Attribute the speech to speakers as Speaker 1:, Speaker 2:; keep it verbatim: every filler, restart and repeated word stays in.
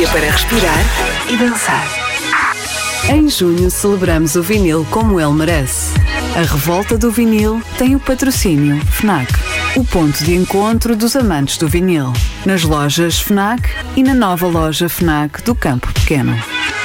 Speaker 1: para respirar e dançar.
Speaker 2: Em junho celebramos o vinil como ele merece. A revolta do vinil tem o patrocínio FNAC, o ponto de encontro dos amantes do vinil, nas lojas FNAC e na nova loja FNAC do Campo Pequeno.